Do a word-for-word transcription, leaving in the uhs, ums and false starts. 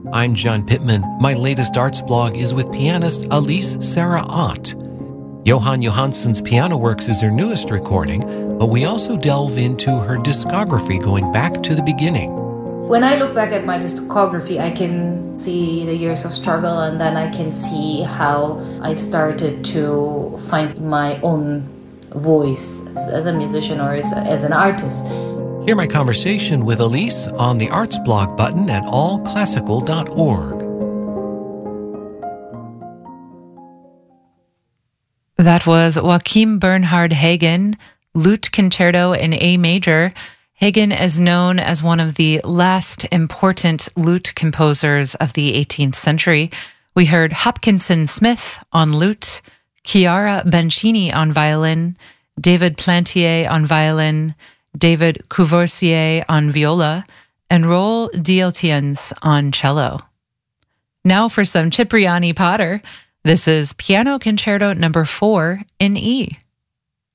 I'm John Pittman. My latest arts blog is with pianist Elise Sarah Ott. Johan Johansson's Piano Works is her newest recording, but we also delve into her discography going back to the beginning. When I look back at my discography, I can see the years of struggle, and then I can see how I started to find my own voice as a musician or as, a, as an artist. Hear my conversation with Elise on the Arts blog button at all classical dot org. That was Joachim Bernhard Hagen, Lute Concerto in A Major. Hagen is known as one of the last important lute composers of the eighteenth century. We heard Hopkinson Smith on lute, Chiara Bencini on violin, David Plantier on violin, David Courvoisier on viola, and Roel Dieltiens on cello. Now for some Cipriani Potter. This is Piano Concerto number four in E.